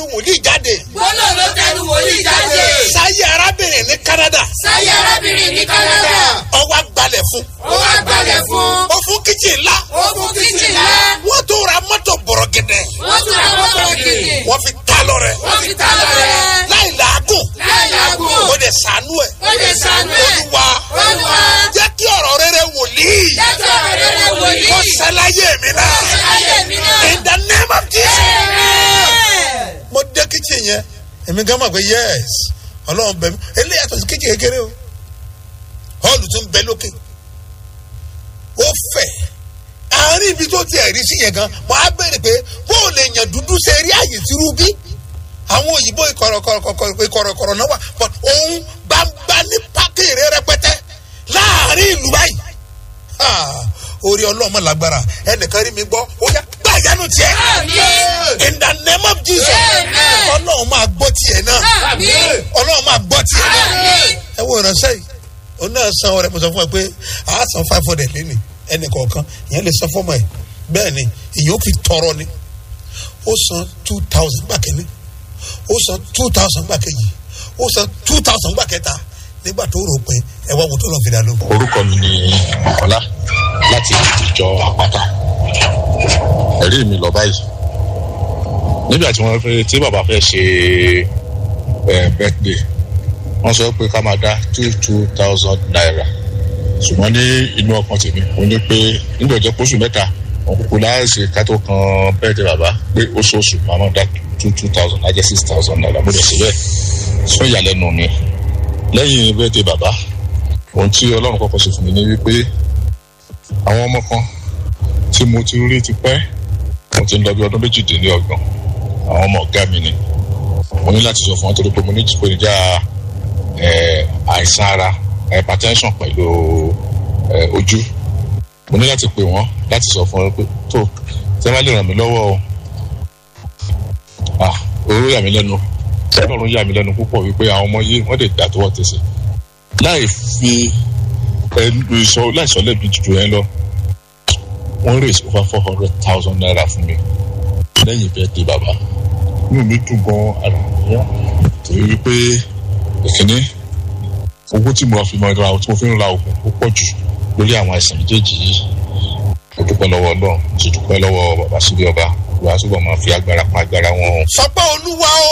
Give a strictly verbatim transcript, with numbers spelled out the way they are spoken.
wòlíì jáde. gbólóhùn ló tẹnu wòlíì jáde. sáyé arábìnrin ní Canada. sáyé arábìnrin ní Canada. ó wá gbalẹ̀ fún. ó wá gbalẹ̀ fún. ó fún kíchìn ńlá. ó fún kíchìn ńlá. wọ́n tó ra mọ́tò bọ̀rọ̀gẹ̀dẹ̀. wọ́n tún ra mọ́tò gidi. wọ́n fi ta lọ́rẹ. wọ́n fi ta lọ́rẹ. láì làágùn. láì làágùn. ó lè ṣàánú ẹ̀. ó lè ṣàánú ẹ̀. Olúwa. Olúwa. jẹ́ kí ọ̀rọ̀ rere wòlíì. jẹ́ kí ọ̀rọ̀ rere wòlíì. kó ṣẹláyé mi náà. kó ṣẹláyé mi náà. in the name of Jesus. Amen. mo dé kíchìn yẹn èmi gan mọ̀ pé yes ọlọ́run bẹ̀ mí eléyà tó sí kíchìn kékeré o họ́ọ̀lù tún bẹ lókè ó fẹ̀ àárín ibi tó ti ẹ̀rí sí yẹn gan mo á bẹ̀rẹ̀ pé bó o lè yàn dúdú ṣe rí àyè tìrú bí àwọn òyìnbó ìkọ̀rọ̀kọ̀rọ̀ náà wà but òun gbangba ní pákèrè rẹpẹtẹ láàárín ìlú báyìí orí ọlọ́run mọ̀ lágbára ẹnìkan rí mi gbọ́ ó yá gbá ìyanu tiẹ̀ in the name of Jesus ọlọ́run máa gbọ́ tiẹ̀ náà ọlọ́run máa gbọ́ tiẹ̀ náà ẹ wo ìránṣẹ́ yìí òun náà san ọrẹ mo sọ fún ẹ pé a san five hundred lẹ́nu ẹnì kọ̀ọ̀kan ìyẹn lè san fọ́mọ ẹ̀ bẹ́ẹ̀ ni ìyẹn ó fi tọrọ ni ó san two thousand gbà kẹ́ni ó san two thousand gbà kejì ó san two thousand gbà kẹta nígbà tó rò pé ẹ wá wo tó lọ fi dà ló. orúkọ mi ni Ọlá láti ìjọ Àpáta ẹ̀rí mi lọ báyìí nígbà tí wọ́n fẹ́ tí bàbá fẹ́ ṣe birthday wọ́n sọ pé ká máa dá two two thousand naira ṣùgbọ́n ní inú ọkàn tèmi mo ní pé nígbà tó kóṣù mẹ́ta wọn kúkú láàṣẹ ká tó kan birthday bàbá pé oṣooṣù máa máa dá two two thousand lájẹ́ six thousand naira mo lè ṣe bẹ́ẹ̀ fún ìyàlẹ́nu mi lẹ́yìn birthday bàbá ohun tí Ọlọ́run kọ́kọ́ ṣe fún mi ní wípé àwọn ọmọ kan tí mo ti rí ti pẹ́ mo ti ń lọ bí ọdún méjìdínlọ́gbọ̀n àwọn ọmọ ọ̀gá mi ni mo ní láti sọ fún wọn torí pé mo ní ìpèníjà àìsàn ara hypertension pẹ̀lú ojú mo ní láti pè wọ́n láti sọ fún wọn pé tó tẹ́ bá lè ràn mí lọ́wọ́ o ah oró yà mí lẹ́nu Ọlọ́run yà mí lẹ́nu púpọ̀ wípé àwọn ọmọ yìí wọ́n lè dà tó wọ́n tẹ̀sẹ̀ láì fi ẹnu sọ láì sọ lẹ́bi jù yẹn lọ wọ́n raise over four hundred thousand naira fún mi lẹ́yìn birthday bàbá inú mi dùn gan ara yẹn torí wípé ìkíní owó tí mo fi máa ra tí mo fi ń ra oògùn ó pọ̀ jù lórí àwọn àìsàn méjèèjì yìí mo dúpẹ́ lọ́wọ́ Ọlọ́run mo sì dúpẹ́ lọ́wọ́ bàbá sílé ọba wàá túbọ̀ máa fi agbára pa agbára wọn. sọ pé Olúwa o